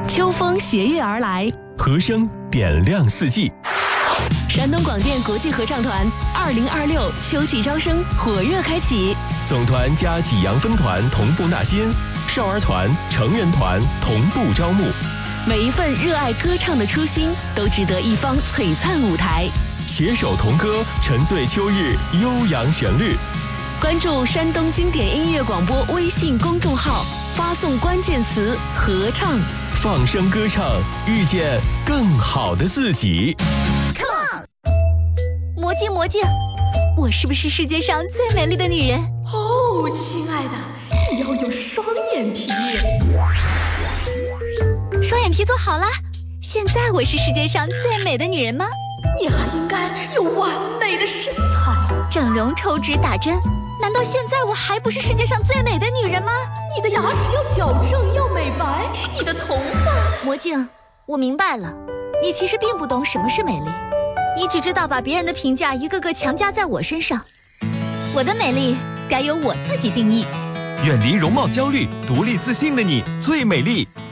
秋风斜月而来， 和声点亮四季。 山东广电国际合唱团2026秋季招生火热开启， 总团加济阳分团同步纳新，少儿团、成人团同步招募。 每一份热爱歌唱的初心，都值得一方璀璨舞台。 携手同歌，沉醉秋日悠扬旋律。 关注山东经典音乐广播微信公众号，发送关键词“合唱”， 放声歌唱，遇见更好的自己。 魔镜魔镜，我是不是世界上最美丽的女人？ 哦，亲爱的，你要有双眼皮。 双眼皮做好了，现在我是世界上最美的女人吗？ 你还应该有完美的身材。 整容、抽脂、打针，难道现在我还不是世界上最美的女人吗？ 你的牙齿要矫正，要美白，你的头发…… 魔镜，我明白了，你其实并不懂什么是美丽，你只知道把别人的评价一个个强加在我身上。我的美丽该由我自己定义。 远离容貌焦虑，独立自信的你最美丽。